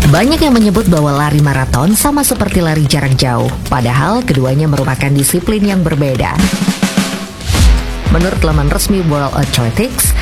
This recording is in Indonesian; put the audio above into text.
Banyak yang menyebut bahwa lari maraton sama seperti lari jarak jauh, padahal keduanya merupakan disiplin yang berbeda. Menurut laman resmi World Athletics,